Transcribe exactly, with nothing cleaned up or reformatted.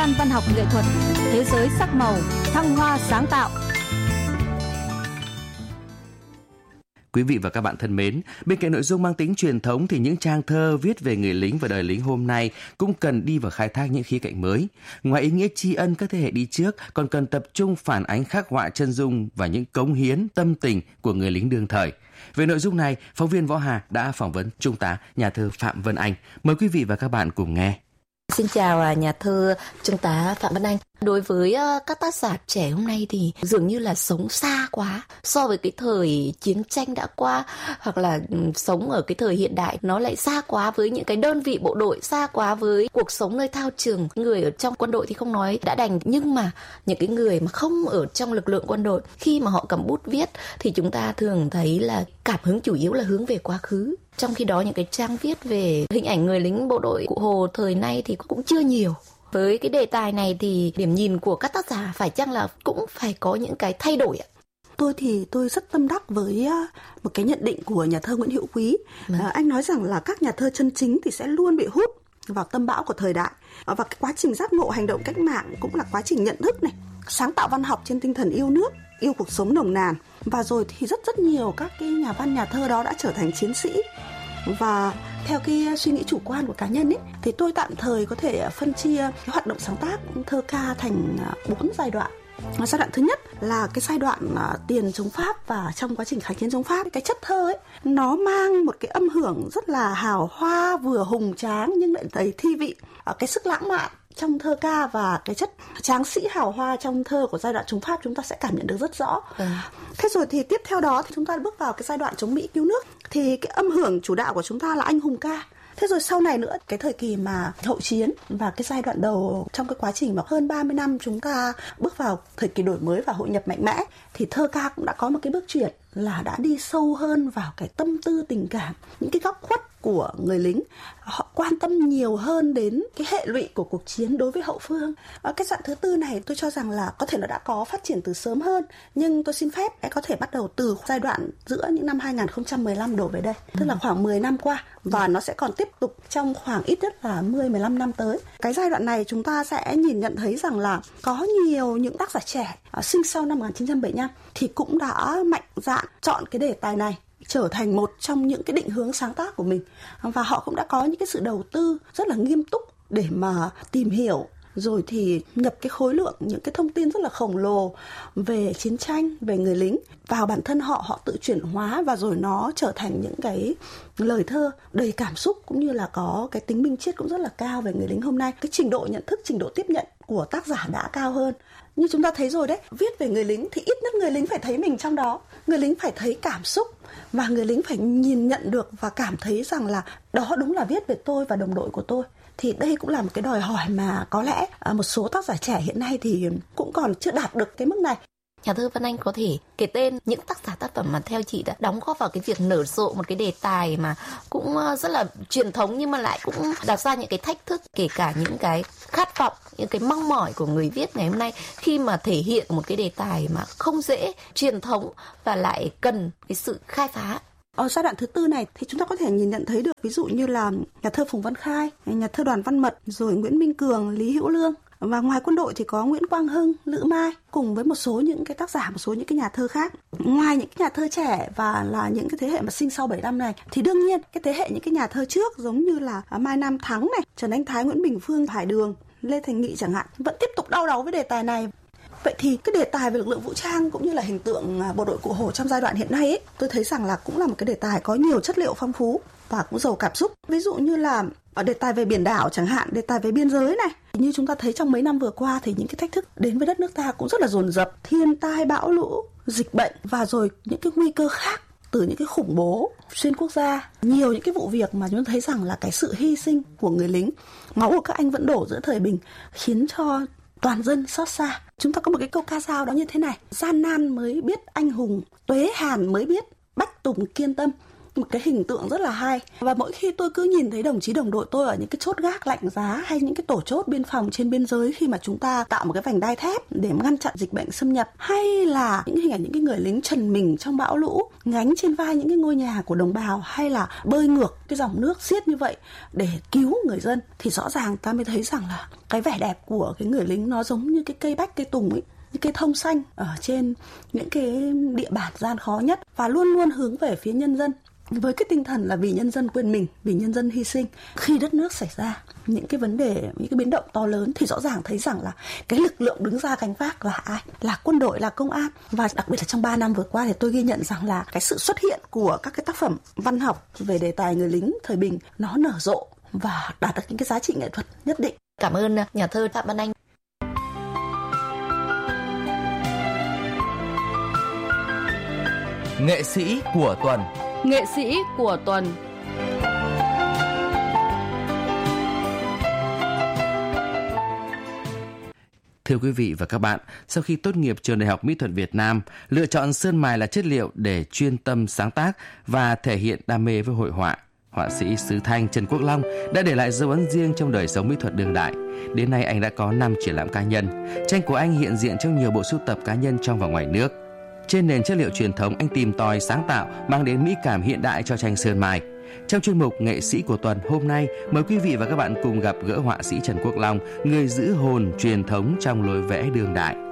gian văn học nghệ thuật, thế giới sắc màu, thăng hoa sáng tạo. Quý vị và các bạn thân mến, bên cạnh nội dung mang tính truyền thống thì những trang thơ viết về người lính và đời lính hôm nay cũng cần đi vào khai thác những khía cạnh mới. Ngoài ý nghĩa tri ân các thế hệ đi trước, còn cần tập trung phản ánh khắc họa chân dung và những cống hiến tâm tình của người lính đương thời. Về nội dung này, phóng viên Võ Hà đã phỏng vấn Trung tá nhà thơ Phạm Vân Anh. Mời quý vị và các bạn cùng nghe. Xin chào nhà thơ Trung tá Phạm Vân Anh. Đối với các tác giả trẻ hôm nay thì dường như là sống xa quá so với cái thời chiến tranh đã qua, hoặc là sống ở cái thời hiện đại nó lại xa quá với những cái đơn vị bộ đội, xa quá với cuộc sống nơi thao trường. Người ở trong quân đội thì không nói đã đành, nhưng mà những cái người mà không ở trong lực lượng quân đội, khi mà họ cầm bút viết thì chúng ta thường thấy là cảm hứng chủ yếu là hướng về quá khứ. Trong khi đó những cái trang viết về hình ảnh người lính bộ đội Cụ Hồ thời nay thì cũng chưa nhiều. Với cái đề tài này thì điểm nhìn của các tác giả phải chăng là cũng phải có những cái thay đổi ạ? Tôi thì tôi rất tâm đắc với một cái nhận định của nhà thơ Nguyễn Hữu Quý. À, anh nói rằng là các nhà thơ chân chính thì sẽ luôn bị hút vào tâm bão của thời đại. Và cái quá trình giác ngộ hành động cách mạng cũng là quá trình nhận thức này, sáng tạo văn học trên tinh thần yêu nước, yêu cuộc sống nồng nàn. Và rồi thì rất rất nhiều các cái nhà văn nhà thơ đó đã trở thành chiến sĩ. Và theo cái suy nghĩ chủ quan của cá nhân ấy, thì tôi tạm thời có thể phân chia cái hoạt động sáng tác thơ ca thành bốn giai đoạn. Giai đoạn thứ nhất là cái giai đoạn tiền chống Pháp và trong quá trình kháng chiến chống Pháp. Cái chất thơ ấy nó mang một cái âm hưởng rất là hào hoa, vừa hùng tráng nhưng lại đầy thi vị, cái sức lãng mạn trong thơ ca và cái chất tráng sĩ hào hoa trong thơ của giai đoạn chống Pháp chúng ta sẽ cảm nhận được rất rõ. Ừ. Thế rồi thì tiếp theo đó thì chúng ta bước vào cái giai đoạn chống Mỹ cứu nước, thì cái âm hưởng chủ đạo của chúng ta là anh hùng ca. Thế rồi sau này nữa, cái thời kỳ mà hậu chiến và cái giai đoạn đầu trong cái quá trình mà hơn ba mươi năm chúng ta bước vào thời kỳ đổi mới và hội nhập mạnh mẽ, thì thơ ca cũng đã có một cái bước chuyển là đã đi sâu hơn vào cái tâm tư tình cảm, những cái góc khuất của người lính. Họ quan tâm nhiều hơn đến cái hệ lụy của cuộc chiến đối với hậu phương. Ở cái đoạn thứ tư này tôi cho rằng là có thể nó đã có phát triển từ sớm hơn, nhưng tôi xin phép có thể bắt đầu từ giai đoạn giữa những năm hai nghìn không trăm mười lăm đổ về đây, tức là khoảng mười năm qua, và nó sẽ còn tiếp tục trong khoảng ít nhất là mười đến mười lăm năm tới. Cái giai đoạn này chúng ta sẽ nhìn nhận thấy rằng là có nhiều những tác giả trẻ sinh sau năm một nghìn chín trăm bảy mươi lăm thì cũng đã mạnh dạn chọn cái đề tài này trở thành một trong những cái định hướng sáng tác của mình, và họ cũng đã có những cái sự đầu tư rất là nghiêm túc để mà tìm hiểu, rồi thì nhập cái khối lượng những cái thông tin rất là khổng lồ về chiến tranh, về người lính vào bản thân họ, họ tự chuyển hóa và rồi nó trở thành những cái lời thơ đầy cảm xúc, cũng như là có cái tính minh triết cũng rất là cao về người lính hôm nay. Cái trình độ nhận thức, trình độ tiếp nhận của tác giả đã cao hơn. Như chúng ta thấy rồi đấy, viết về người lính thì ít nhất người lính phải thấy mình trong đó, người lính phải thấy cảm xúc, và người lính phải nhìn nhận được và cảm thấy rằng là đó đúng là viết về tôi và đồng đội của tôi. Thì đây cũng là một cái đòi hỏi mà có lẽ một số tác giả trẻ hiện nay thì cũng còn chưa đạt được cái mức này. Nhà thơ Vân Anh có thể kể tên những tác giả tác phẩm mà theo chị đã đóng góp vào cái việc nở rộ một cái đề tài mà cũng rất là truyền thống, nhưng mà lại cũng đặt ra những cái thách thức, kể cả những cái khát vọng, những cái mong mỏi của người viết ngày hôm nay khi mà thể hiện một cái đề tài mà không dễ, truyền thống và lại cần cái sự khai phá. Ở giai đoạn thứ tư này thì chúng ta có thể nhìn nhận thấy được ví dụ như là nhà thơ Phùng Văn Khai, nhà thơ Đoàn Văn Mật, rồi Nguyễn Minh Cường, Lý Hữu Lương. Và ngoài quân đội thì có Nguyễn Quang Hưng, Lữ Mai cùng với một số những cái tác giả, một số những cái nhà thơ khác. Ngoài những cái nhà thơ trẻ và là những cái thế hệ mà sinh sau bảy mươi lăm này thì đương nhiên cái thế hệ những cái nhà thơ trước giống như là Mai Nam Thắng này, Trần Anh Thái, Nguyễn Bình Phương, Hải Đường, Lê Thành Nghị chẳng hạn vẫn tiếp tục đau đáu với đề tài này. Vậy thì cái đề tài về lực lượng vũ trang cũng như là hình tượng bộ đội Cụ Hồ trong giai đoạn hiện nay ấy, tôi thấy rằng là cũng là một cái đề tài có nhiều chất liệu phong phú và cũng giàu cảm xúc. Ví dụ như là ở đề tài về biển đảo chẳng hạn, đề tài về biên giới này. Như chúng ta thấy trong mấy năm vừa qua thì những cái thách thức đến với đất nước ta cũng rất là dồn dập, thiên tai, bão lũ, dịch bệnh và rồi những cái nguy cơ khác từ những cái khủng bố xuyên quốc gia. Nhiều những cái vụ việc mà chúng ta thấy rằng là cái sự hy sinh của người lính, máu của các anh vẫn đổ giữa thời bình khiến cho toàn dân xót xa. Chúng ta có một cái câu ca dao đó như thế này: gian nan mới biết anh hùng, tuế hàn mới biết bách tùng kiên tâm. một cái hình tượng rất là hay. Và mỗi khi tôi cứ nhìn thấy đồng chí đồng đội tôi ở những cái chốt gác lạnh giá hay những cái tổ chốt biên phòng trên biên giới, khi mà chúng ta tạo một cái vành đai thép để ngăn chặn dịch bệnh xâm nhập, hay là những hình ảnh những cái người lính trần mình trong bão lũ, gánh trên vai những cái ngôi nhà của đồng bào, hay là bơi ngược cái dòng nước xiết như vậy để cứu người dân, thì rõ ràng ta mới thấy rằng là cái vẻ đẹp của cái người lính nó giống như cái cây bách cây tùng ấy, những cây thông xanh ở trên những cái địa bàn gian khó nhất, và luôn luôn hướng về phía nhân dân với cái tinh thần là vì nhân dân quên mình, vì nhân dân hy sinh. Khi đất nước xảy ra những cái vấn đề, những cái biến động to lớn thì rõ ràng thấy rằng là cái lực lượng đứng ra gánh vác là ai? Là quân đội, là công an. Và đặc biệt là trong ba năm vừa qua thì tôi ghi nhận rằng là cái sự xuất hiện của các cái tác phẩm văn học về đề tài người lính thời bình nó nở rộ và đạt được những cái giá trị nghệ thuật nhất định. Cảm ơn nhà thơ Phạm Văn Anh. Nghệ sĩ của tuần. Nghệ sĩ của tuần. Thưa quý vị và các bạn, sau khi tốt nghiệp trường Đại học Mỹ thuật Việt Nam, lựa chọn sơn mài là chất liệu để chuyên tâm sáng tác và thể hiện đam mê với hội họa, họa sĩ xứ Thanh Trần Quốc Long đã để lại dấu ấn riêng trong đời sống mỹ thuật đương đại. Đến nay anh đã có năm triển lãm cá nhân. Tranh của anh hiện diện trong nhiều bộ sưu tập cá nhân trong và ngoài nước. Trên nền chất liệu truyền thống, anh tìm tòi sáng tạo mang đến mỹ cảm hiện đại cho tranh sơn mài. Trong chuyên mục Nghệ sĩ của tuần hôm nay, mời quý vị và các bạn cùng gặp gỡ họa sĩ Trần Quốc Long, người giữ hồn truyền thống trong lối vẽ đương đại.